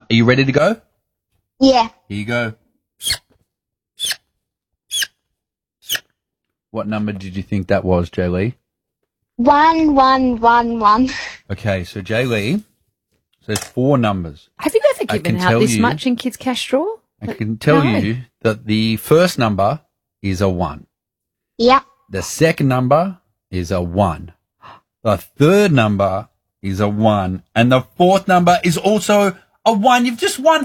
you ready to go? Yeah. Here you go. What number did you think that was, Jay Lee? 1111. Okay, so Jay Lee, so there's 4 numbers. Have you ever given out this much in Kids Cash Draw? I can tell you that the first number is a 1. Yep. The second number is a 1. The third number is a 1. And the fourth number is also a 1. You've just won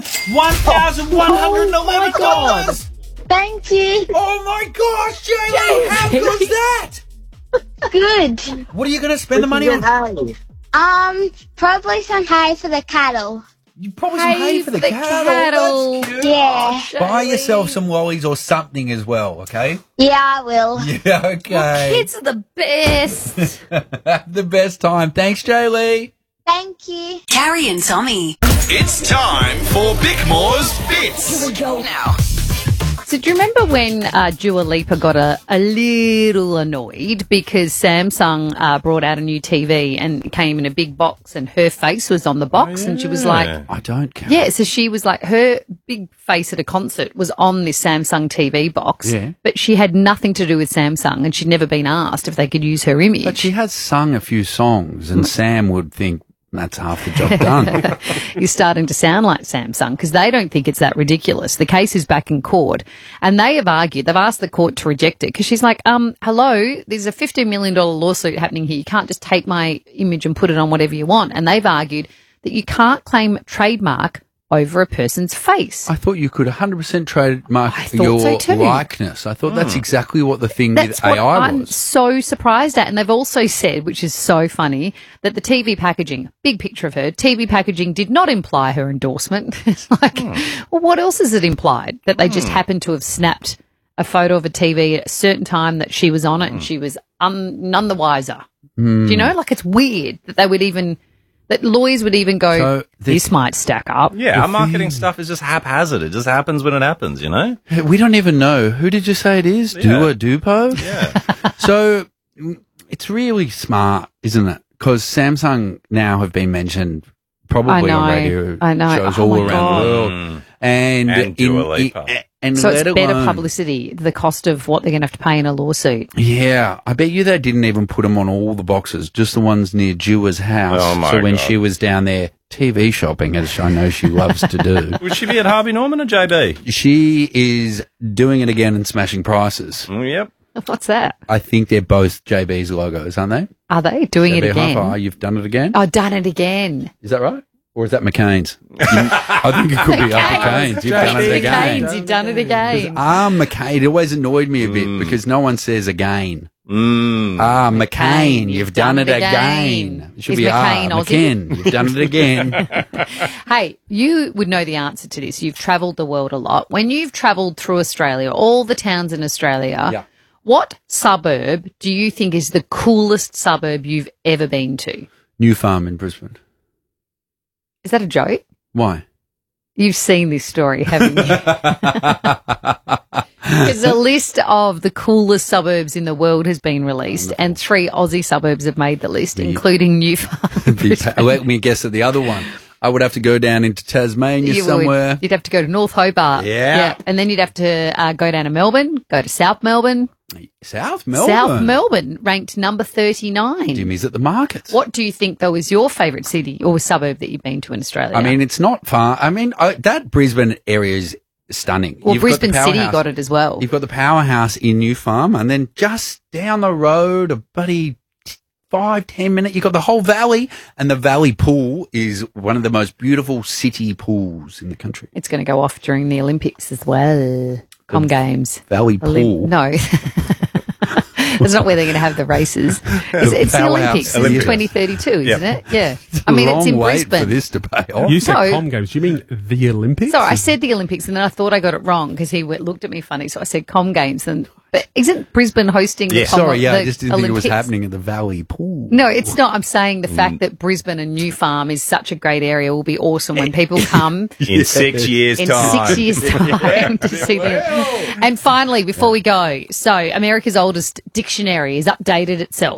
$1,111. Thank you. Oh my gosh, Jay Lee, how good's that? Good. What are you going to spend the money on? Probably some hay for the cattle. You probably some hay for the cattle. That's cute. Yeah. Buy yourself some lollies or something as well, okay? Yeah, I will. Yeah, okay. Kids are the best. Have the best time. Thanks, Jay Lee. Thank you. Carrie and Tommy. It's time for Bickmore's Bits. Here we go now. So do you remember when Dua Lipa got a little annoyed because Samsung brought out a new TV and it came in a big box and her face was on the box and she was like... I don't care. Yeah, so she was like, her big face at a concert was on this Samsung TV box, but she had nothing to do with Samsung and she'd never been asked if they could use her image. But she has sung a few songs and Sam would think, that's half the job done. You're starting to sound like Samsung because they don't think it's that ridiculous. The case is back in court and they have argued, they've asked the court to reject it because she's like, hello, there's a $15 million lawsuit happening here. You can't just take my image and put it on whatever you want. And they've argued that you can't claim trademark over a person's face. I thought you could 100% trademark your likeness. I thought that's exactly what the thing with AI was. I'm so surprised at. And they've also said, which is so funny, that the TV packaging, big picture of her, TV packaging did not imply her endorsement. It's like, well, what else is it implied? That they just happened to have snapped a photo of a TV at a certain time that she was on it and she was none the wiser. Do you know? Like, it's weird that they would even... that lawyers would even go, so this might stack up. Yeah, our marketing stuff is just haphazard. It just happens when it happens, you know? We don't even know. Who did you say it is? Dua Dupo? Yeah. So it's really smart, isn't it? Because Samsung now have been mentioned probably on radio shows all around the world. And Dua Lipa. So it's better publicity, the cost of what they're going to have to pay in a lawsuit. Yeah. I bet you they didn't even put them on all the boxes, just the ones near Dua's house. Oh, my So when God. she was down there TV shopping, as I know she loves to do. Would she be at Harvey Norman or JB? She is doing it again and smashing prices. Yep. What's that? I think they're both JB's logos, aren't they? Are they doing it JB again? Hi-Fi, you've done it again? Oh, done it again. Is that right? Or is that McCain's? I think it could be McCain's. You've done it again. McCain's, you've done it again. McCain. It always annoyed me a bit because no one says again. McCain, you've done it again. It should Is be McCain Aussie? McCain, you've done it again. Hey, you would know the answer to this. You've travelled the world a lot. When you've travelled through Australia, all the towns in Australia, what suburb do you think is the coolest suburb you've ever been to? New Farm in Brisbane. Is that a joke? Why? You've seen this story, haven't you? Because a list of the coolest suburbs in the world has been released and 3 Aussie suburbs have made the list, including New Farm. Let me guess at the other one. I would have to go down into Tasmania somewhere. You'd have to go to North Hobart. Yeah. And then you'd have to go down to Melbourne, go to South Melbourne. South Melbourne? South Melbourne, ranked number 39. Jimmy's at the markets. What do you think, though, is your favourite city or suburb that you've been to in Australia? I mean, it's not far. I mean, that Brisbane area is stunning. Well, Brisbane City got it as well. You've got the powerhouse in New Farm, and then just down the road, a buddy 5-10 minute, you've got the whole valley, and the Valley Pool is one of the most beautiful city pools in the country. It's going to go off during the Olympics as well. Com Games. Valley Pool. No. That's not where they're going to have the races. It's the Olympics in 2032, isn't it? Yeah. I mean, it's in Brisbane. For this to pay off. You said Com Games. Do you mean the Olympics? Sorry, I said the Olympics, and then I thought I got it wrong because he looked at me funny, so I said Com Games. But isn't Brisbane hosting the I just didn't think it was Olympics? happening at the Valley Pool. No, it's not. I'm saying the fact that Brisbane and New Farm is such a great area will be awesome when people come in 6 years' time. 6 years' time to see them. And finally, before we go, so America's oldest dictionary has updated itself.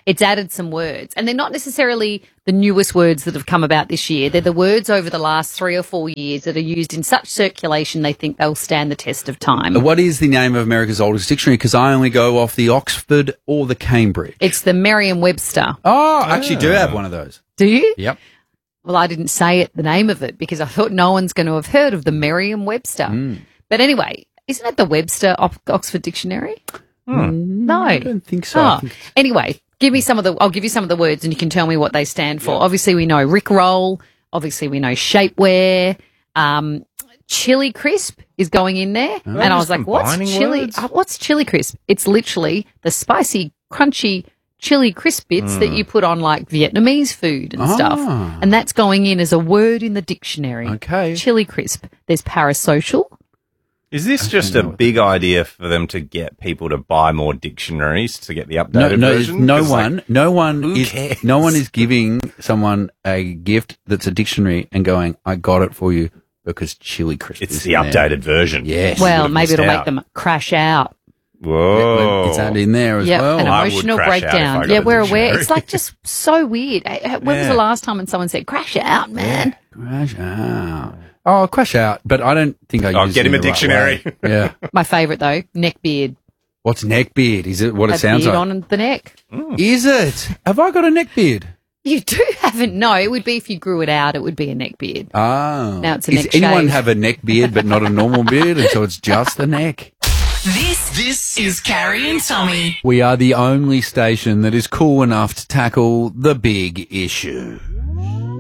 it's added some words. And they're not necessarily the newest words that have come about this year. They're the words over the last 3 or 4 years that are used in such circulation they think they'll stand the test of time. What is the name of America's oldest dictionary? Because I only go off the Oxford or the Cambridge. It's the Merriam-Webster. Oh, I actually do have one of those. Do you? Yep. Well, I didn't say it, the name of it, because I thought no one's going to have heard of the Merriam-Webster. But anyway, isn't it the Webster Oxford Dictionary? No. I don't think so. Oh. Anyway, I'll give you some of the words and you can tell me what they stand for. Obviously, we know Rickroll. Obviously, we know shapewear. Chili crisp is going in there. And I was like, what's chili? What's chili crisp? It's literally the spicy, crunchy chili crisp bits that you put on like Vietnamese food and stuff. And that's going in as a word in the dictionary. Okay. Chili crisp. There's parasocial. Is this just a big idea for them to get people to buy more dictionaries to get the updated version? No 'Cause, like, one cares? no one is giving someone a gift that's a dictionary and going, I got it for you because chili crisp. it's is the in there. updated version. Yes. Well, would've maybe it'll missed make out. them crash out. Whoa. Is that in there as Yep, well? an I would emotional crash out if I breakdown. got Yeah, a we're aware. dictionary. It's like just so weird. When was Yeah. the last time when someone said crash out, man? Crash out. Oh, crash out. But I don't think I use get it him in a the right dictionary. way. Yeah. My favourite though, neck beard. What's neck beard? Is it what A it sounds beard like? on the neck. Is it? Have I got a neck beard? You do haven't. No, it would be if you grew it out. It would be a neck beard. Oh. Now it's a Does neck anyone shave. have a neck beard but not a normal beard? And so it's just the neck. This is Carrie and Tommy. We are the only station that is cool enough to tackle the big issue.